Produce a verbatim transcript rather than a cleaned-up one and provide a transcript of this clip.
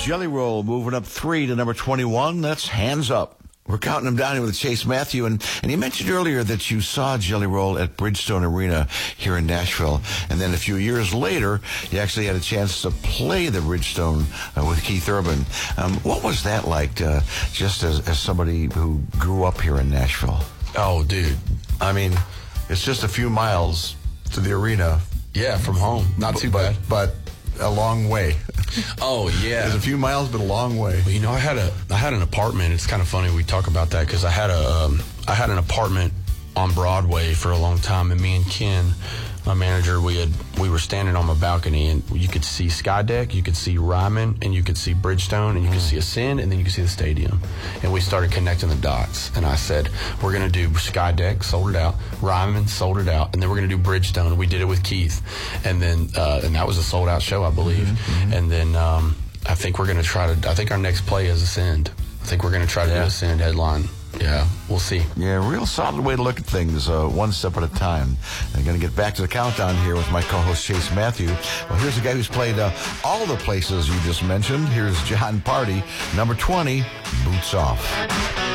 Jelly Roll moving up three to number twenty-one. That's Hands Up. We're counting them down here with Chase Matthew. And, and you mentioned earlier that you saw Jelly Roll at Bridgestone Arena here in Nashville. And then a few years later, you actually had a chance to play the Bridgestone uh, with Keith Urban. Um, what was that like, uh, just as, as somebody who grew up here in Nashville? Oh, dude. I mean, it's just a few miles to the arena. Yeah, from home. Not too but, bad. But a long way. Oh, yeah. It's a few miles, but a long way. Well, you know, I had a I had an apartment. It's kind of funny we talk about that because I had a um, I had an apartment on Broadway for a long time, and me and Ken, my manager, we had we were standing on my balcony, and you could see Skydeck, you could see Ryman, and you could see Bridgestone, and you could see Ascend, and then you could see the stadium. And we started connecting the dots. And I said, we're going to do Skydeck, sold it out. Ryman, sold it out. And then we're going to do Bridgestone. And we did it with Keith. And then, uh, and that was a sold out show, I believe. Mm-hmm. And then um, I think we're going to try to, I think our next play is Ascend. I think we're going to try to yeah. do Ascend headline. Yeah, we'll see. Yeah, real solid way to look at things, uh, one step at a time. I'm going to get back to the countdown here with my co-host Chase Matthew. Well, here's a guy who's played uh, all the places you just mentioned. Here's John Party, number twenty, Boots Off.